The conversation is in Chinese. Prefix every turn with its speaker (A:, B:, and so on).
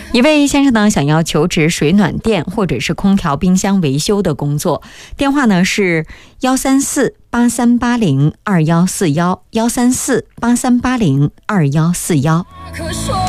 A: 一位先生呢想要求职水暖店或者是空调冰箱维修的工作，电话呢是13483802141，13483802141。